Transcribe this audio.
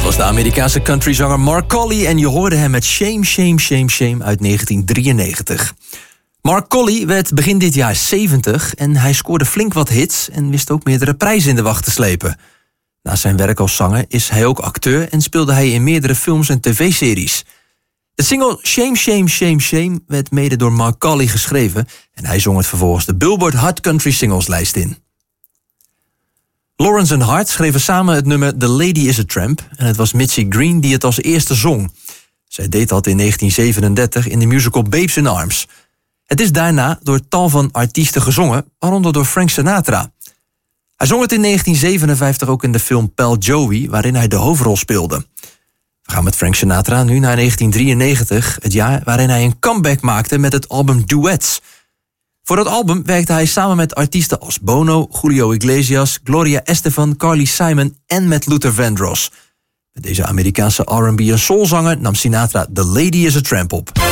was de Amerikaanse countryzanger Mark Colley en je hoorde hem met Shame, Shame, Shame, Shame uit 1993. Mark Colley werd begin dit jaar 70 en hij scoorde flink wat hits en wist ook meerdere prijzen in de wacht te slepen. Naast zijn werk als zanger is hij ook acteur en speelde hij in meerdere films en tv-series. De single Shame, Shame, Shame, Shame werd mede door Mark Colley geschreven en hij zong het vervolgens de Billboard Hot Country Singles lijst in. Lawrence en Hart schreven samen het nummer The Lady is a Tramp en het was Mitzi Green die het als eerste zong. Zij deed dat in 1937 in de musical Babes in Arms. Het is daarna door tal van artiesten gezongen, waaronder door Frank Sinatra. Hij zong het in 1957 ook in de film Pal Joey, waarin hij de hoofdrol speelde. We gaan met Frank Sinatra nu naar 1993, het jaar waarin hij een comeback maakte met het album Duets. Voor dat album werkte hij samen met artiesten als Bono, Julio Iglesias, Gloria Estefan, Carly Simon en met Luther Vandross. Met deze Amerikaanse R&B en soulzanger nam Sinatra The Lady is a Tramp op.